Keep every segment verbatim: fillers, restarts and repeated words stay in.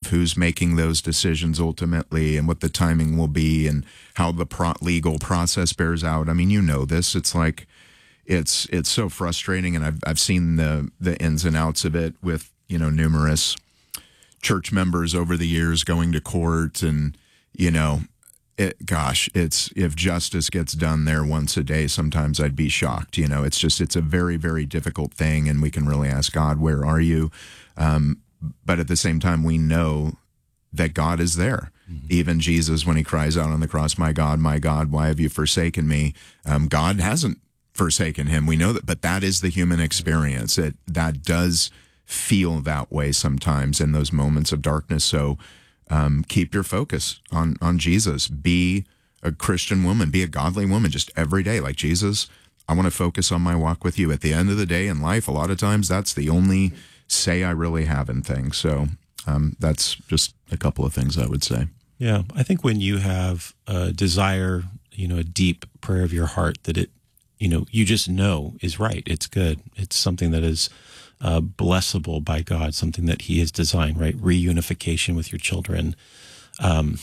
who's making those decisions ultimately and what the timing will be and how the pro- legal process bears out. I mean, you know this. It's like, it's it's so frustrating, and I've I've seen the the ins and outs of it with, you know, numerous church members over the years going to court, and, you know, it, gosh, it's if justice gets done there once a day, sometimes I'd be shocked. You know, it's just it's a very, very difficult thing, and we can really ask God, where are you? Um, but at the same time, we know that God is there. Mm-hmm. Even Jesus, when he cries out on the cross, "My God, my God, why have you forsaken me?" Um, God hasn't forsaken him. We know that, but that is the human experience. It that does feel that way sometimes in those moments of darkness. So um, keep your focus on on Jesus. Be a Christian woman. Be a godly woman just every day. Like, Jesus, I want to focus on my walk with you. At the end of the day in life, a lot of times that's the only say I really have in things. So um, that's just a couple of things I would say. Yeah, I think when you have a desire, you know, a deep prayer of your heart that it, you know, you just know is right. It's good. It's something that is uh, blessable by God, something that he has designed, right? Reunification with your children. Um,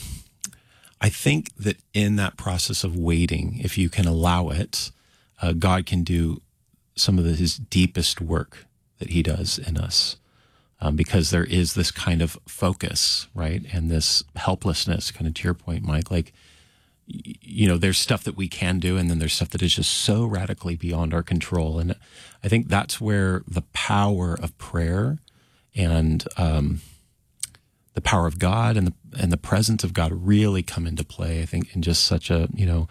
I think that in that process of waiting, if you can allow it, uh, God can do some of the, his deepest work that he does in us. Um, because there is this kind of focus, right? And this helplessness, kind of to your point, Mike, like, you know, there's stuff that we can do, and then there's stuff that is just so radically beyond our control. And I think that's where the power of prayer and um, the power of God and the and the presence of God really come into play, I think, in just such a, you know,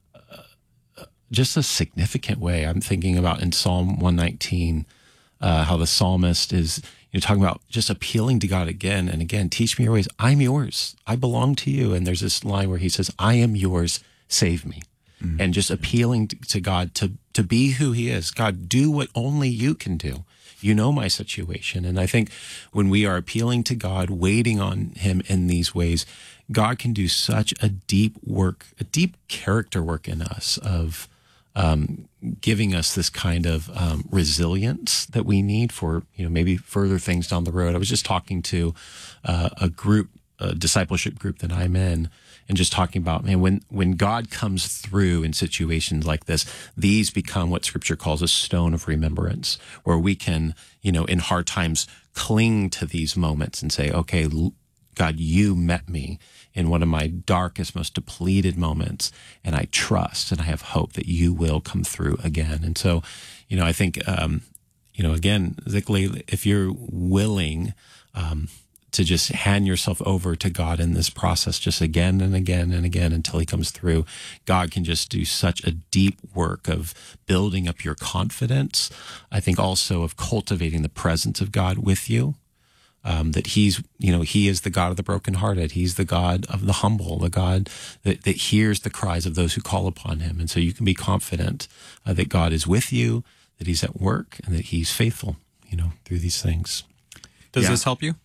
uh, just a significant way. I'm thinking about in Psalm one nineteen, uh, how the psalmist is, you know, talking about just appealing to God again and again. Teach me your ways. I'm yours. I belong to you. And there's this line where he says, I am yours. Save me. Mm-hmm. And just appealing to God to, to be who he is. God, do what only you can do. You know my situation. And I think when we are appealing to God, waiting on him in these ways, God can do such a deep work, a deep character work in us of um, giving us this kind of um, resilience that we need for, you know, maybe further things down the road. I was just talking to uh, a group, a discipleship group that I'm in, and just talking about, man, when, when God comes through in situations like this, these become what Scripture calls a stone of remembrance, where we can, you know, in hard times, cling to these moments and say, okay, God, you met me in one of my darkest, most depleted moments, and I trust and I have hope that you will come through again. And so, you know, I think, um, you know, again, Zickley, if you're willing um, to just hand yourself over to God in this process, just again and again and again until he comes through, God can just do such a deep work of building up your confidence. I think also of cultivating the presence of God with you. Um, that he's, you know, he is the God of the brokenhearted. He's the God of the humble, the God that, that hears the cries of those who call upon him. And so you can be confident uh, that God is with you, that he's at work, and that he's faithful, you know, through these things. Does yeah. this help you?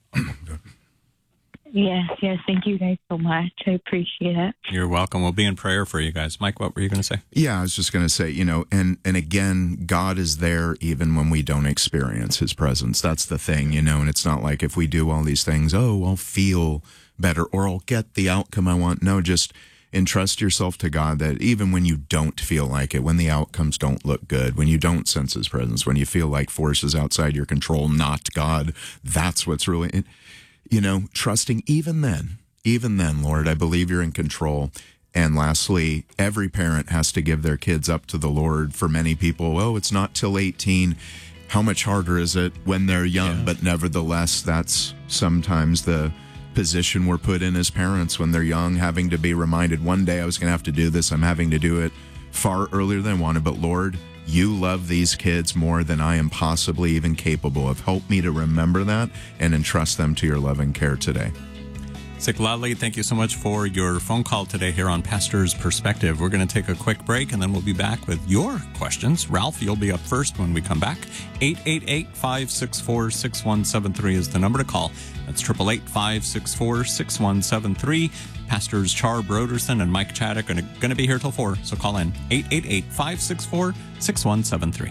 Yes, yes. Thank you guys so much. I appreciate it. You're welcome. We'll be in prayer for you guys. Mike, what were you going to say? Yeah, I was just going to say, you know, and, and again, God is there even when we don't experience his presence. That's the thing, you know, and it's not like if we do all these things, oh, I'll feel better or I'll get the outcome I want. No, just entrust yourself to God that even when you don't feel like it, when the outcomes don't look good, when you don't sense his presence, when you feel like forces outside your control, not God, that's what's really... You know, trusting even then, even then, Lord, I believe you're in control. And lastly, every parent has to give their kids up to the Lord. For many people, oh, it's not till eighteen. How much harder is it when they're young? Yeah. But nevertheless, that's sometimes the position we're put in as parents when they're young, having to be reminded, one day I was going to have to do this. I'm having to do it far earlier than I wanted. But Lord, you love these kids more than I am possibly even capable of. Help me to remember that and entrust them to your loving care today. Zick Ladley, thank you so much for your phone call today here on Pastor's Perspective. We're going to take a quick break, and then we'll be back with your questions. Ralph, you'll be up first when we come back. eight eight eight, five six four, six one seven three is the number to call. That's eight eight eight, five six four, six one seven three. Pastors Char Broderson and Mike Chaddock are going to be here till four, so call in eight eight eight, five six four, six one seven three.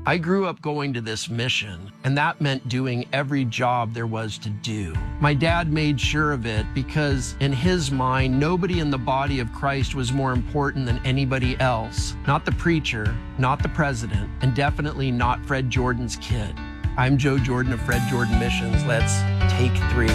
I grew up going to this mission, and that meant doing every job there was to do. My dad made sure of it because, in his mind, nobody in the body of Christ was more important than anybody else. Not the preacher, not the president, and definitely not Fred Jordan's kid. I'm Joe Jordan of Fred Jordan Missions. Let's take three.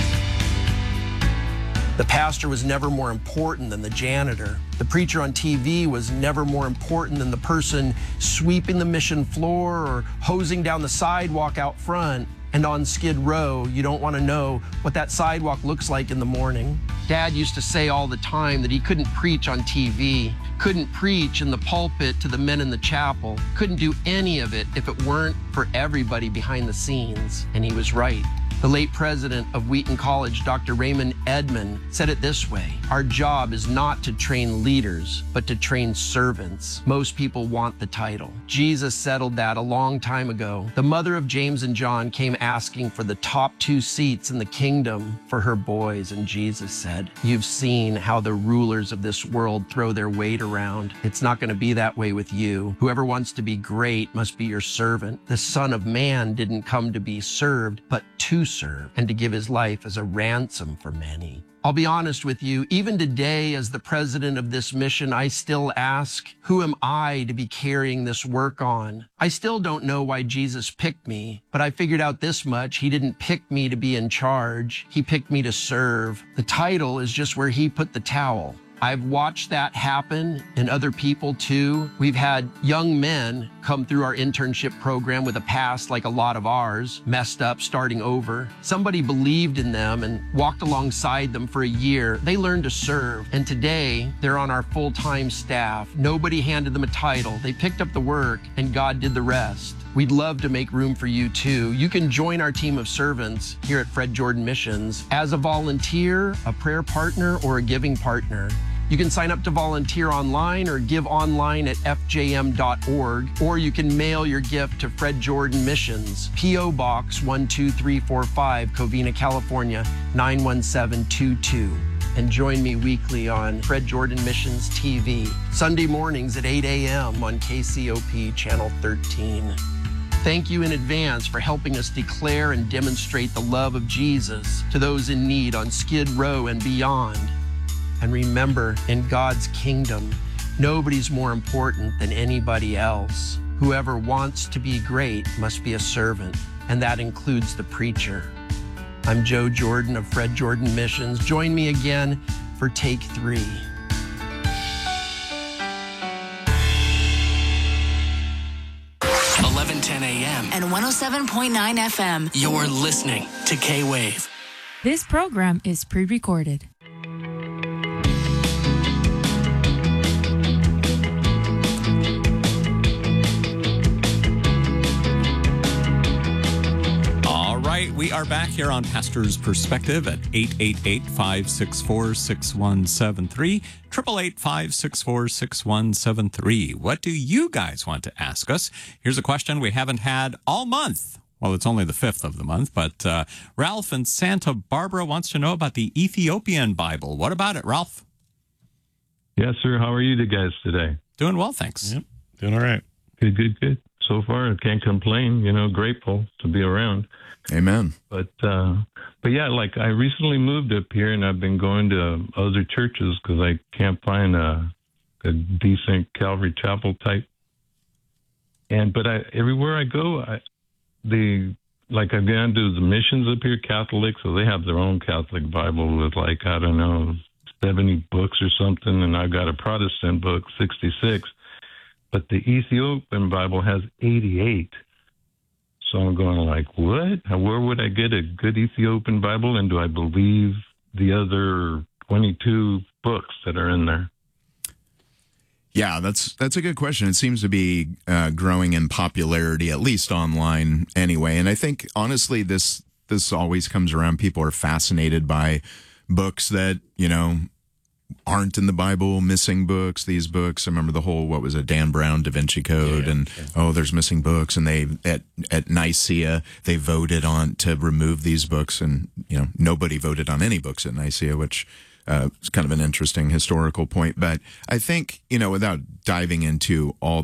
The pastor was never more important than the janitor. The preacher on T V was never more important than the person sweeping the mission floor or hosing down the sidewalk out front. And on Skid Row, you don't want to know what that sidewalk looks like in the morning. Dad used to say all the time that he couldn't preach on T V, couldn't preach in the pulpit to the men in the chapel, couldn't do any of it if it weren't for everybody behind the scenes. And he was right. The late president of Wheaton College, Doctor Raymond Edman, said it this way: our job is not to train leaders, but to train servants. Most people want the title. Jesus settled that a long time ago. The mother of James and John came asking for the top two seats in the kingdom for her boys, and Jesus said, "You've seen how the rulers of this world throw their weight around. It's not going to be that way with you. Whoever wants to be great must be your servant. The Son of Man didn't come to be served, but to serve, and to give his life as a ransom for many." I'll be honest with you, even today as the president of this mission, I still ask, who am I to be carrying this work on? I still don't know why Jesus picked me, but I figured out this much: he didn't pick me to be in charge. He picked me to serve. The title is just where he put the towel. I've watched that happen in other people too. We've had young men come through our internship program with a past like a lot of ours, messed up, starting over. Somebody believed in them and walked alongside them for a year. They learned to serve, and today they're on our full-time staff. Nobody handed them a title. They picked up the work, and God did the rest. We'd love to make room for you too. You can join our team of servants here at Fred Jordan Missions as a volunteer, a prayer partner, or a giving partner. You can sign up to volunteer online or give online at f j m dot org, or you can mail your gift to Fred Jordan Missions, P O Box one two three four five, Covina, California, nine one seven two two. And join me weekly on Fred Jordan Missions T V, Sunday mornings at eight a m on K C O P Channel thirteen. Thank you in advance for helping us declare and demonstrate the love of Jesus to those in need on Skid Row and beyond. And remember, in God's kingdom, nobody's more important than anybody else. Whoever wants to be great must be a servant, and that includes the preacher. I'm Joe Jordan of Fred Jordan Missions. Join me again for Take Three. eleven ten a m and one oh seven point nine F M. You're listening to K-Wave. This program is pre-recorded. We are back here on Pastor's Perspective at eight eight eight, five six four, six one seven three, eight eight eight, five six four, six one seven three. What do you guys want to ask us? Here's a question we haven't had all month. Well, it's only the fifth of the month, but uh, Ralph in Santa Barbara wants to know about the Ethiopian Bible. What about it, Ralph? Yes, sir. How are you guys today? Doing well, thanks. Yep, doing all right. Good, good, good. So far, I can't complain. You know, grateful to be around. Amen. But, uh, but yeah, like I recently moved up here and I've been going to other churches because I can't find a, a decent Calvary Chapel type. And, but I, everywhere I go, I, the, like I've gone to the missions up here, Catholic, so they have their own Catholic Bible with like, I don't know, seventy books or something. And I've got a Protestant book, sixty-six. But the Ethiopian Bible has eighty-eight. So I'm going like, what? Where would I get a good Ethiopian Bible? And do I believe the other twenty-two books that are in there? Yeah, that's that's a good question. It seems to be uh, growing in popularity, at least online anyway. And I think, honestly, this this always comes around. People are fascinated by books that, you know, aren't in the Bible, missing books, these books. I remember the whole, what was it, Dan Brown, Da Vinci Code, yeah, and, yeah. oh, there's missing books. And they, at, at Nicaea, they voted on to remove these books. And, you know, nobody voted on any books at Nicaea, which uh, is kind of an interesting historical point. But I think, you know, without diving into all